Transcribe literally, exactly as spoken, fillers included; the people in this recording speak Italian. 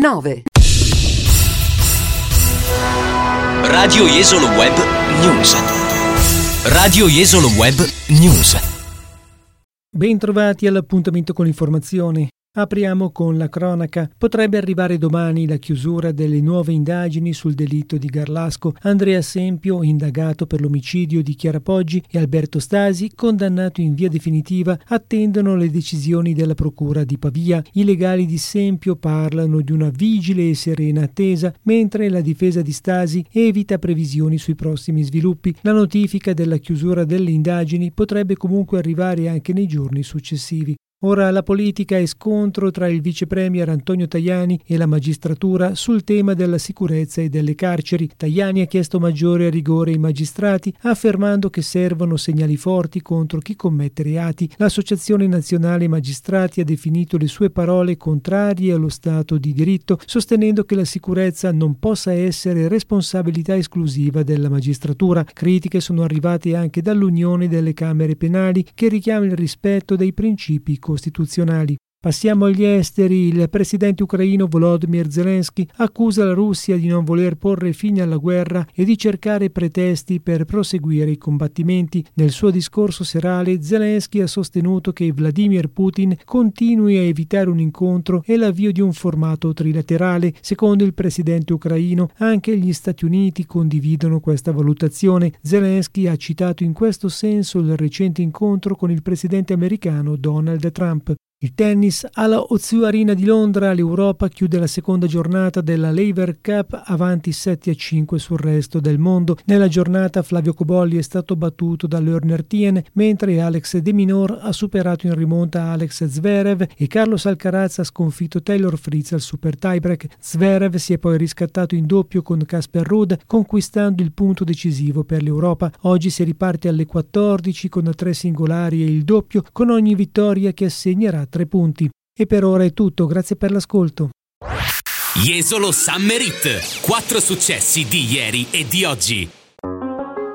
nove. Radio Jesolo Web News. Radio Jesolo Web News. Bentrovati all'appuntamento con l'informazione. Apriamo con la cronaca. Potrebbe arrivare domani la chiusura delle nuove indagini sul delitto di Garlasco. Andrea Sempio, indagato per l'omicidio di Chiara Poggi, e Alberto Stasi, condannato in via definitiva, attendono le decisioni della procura di Pavia. I legali di Sempio parlano di una vigile e serena attesa, mentre la difesa di Stasi evita previsioni sui prossimi sviluppi. La notifica della chiusura delle indagini potrebbe comunque arrivare anche nei giorni successivi. Ora la politica è scontro tra il vice premier Antonio Tajani e la magistratura sul tema della sicurezza e delle carceri. Tajani ha chiesto maggiore rigore ai magistrati, affermando che servono segnali forti contro chi commette reati. L'Associazione Nazionale Magistrati ha definito le sue parole contrarie allo Stato di diritto, sostenendo che la sicurezza non possa essere responsabilità esclusiva della magistratura. Critiche sono arrivate anche dall'Unione delle Camere Penali, che richiama il rispetto dei principi costituzionali. Passiamo agli esteri. Il presidente ucraino Volodymyr Zelensky accusa la Russia di non voler porre fine alla guerra e di cercare pretesti per proseguire i combattimenti. Nel suo discorso serale, Zelensky ha sostenuto che Vladimir Putin continui a evitare un incontro e l'avvio di un formato trilaterale. Secondo il presidente ucraino, anche gli Stati Uniti condividono questa valutazione. Zelensky ha citato in questo senso il recente incontro con il presidente americano Donald Trump. Il tennis. Alla O due Arena di Londra, l'Europa chiude la seconda giornata della Laver Cup avanti sette a cinque sul resto del mondo. Nella giornata Flavio Cobolli è stato battuto da Lerner Tien, mentre Alex De Minaur ha superato in rimonta Alex Zverev e Carlos Alcaraz ha sconfitto Taylor Fritz al super tiebreak. Zverev si è poi riscattato in doppio con Casper Ruud, conquistando il punto decisivo per l'Europa. Oggi si riparte alle quattordici con tre singolari e il doppio, con ogni vittoria che assegnerà tre punti. E per ora è tutto, grazie per l'ascolto. Jesolo Summer Hit, quattro successi di ieri e di oggi.